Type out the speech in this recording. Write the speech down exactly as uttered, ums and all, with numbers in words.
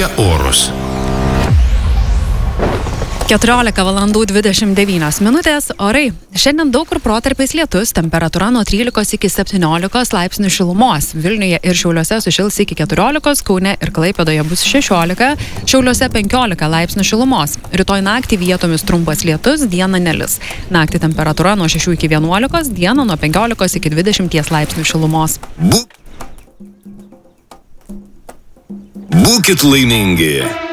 Apie orus. keturiolika valandų dvidešimt devynios minutės. Orai. Šiandien daug kur protarpiais lietus, temperatūra nuo trylikos iki septyniolikos laipsnių šilumos. Vilniuje ir Šiauliuose sušils iki keturiolikos, Kaune ir Klaipėdoje bus šešiolika, Šiauliuose penkiolika laipsnių šilumos. Rytoj naktį vietomis trumpas lietus, dieną nelis. Naktį temperatūra nuo šešių iki vienuolikos, dieną nuo penkiolikos iki dvidešimties laipsnių šilumos. Bu... Būkit laimingi.